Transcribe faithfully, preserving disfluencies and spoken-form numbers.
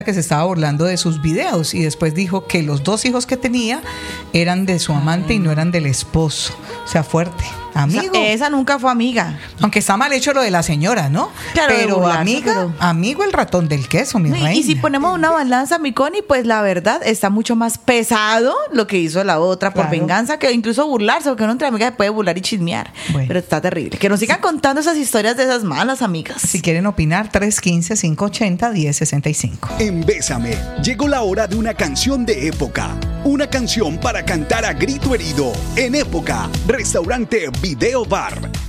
que se estaba burlando de sus videos y después dijo que los dos hijos que tenía eran de su amante y no eran del esposo. O sea, fuerte. Amigo. O sea, esa nunca fue amiga. Aunque está mal hecho lo de la señora, ¿no? Claro, pero burlarse, amiga, pero... amigo el ratón del queso, mi Y, reina. y si ponemos una balanza, mi Connie, pues la verdad está mucho más pesado lo que hizo la otra por Claro. venganza, que incluso burlarse, porque uno entre amigas se puede burlar y chismear. Bueno. Pero está terrible. Que nos sigan contando esas historias de esas malas amigas. Si quieren opinar, tres uno cinco, cinco ocho cero, uno cero seis cinco. En Bésame, llegó la hora de una canción de época. Una canción para cantar a grito herido. En Época, Restaurante Video Bar.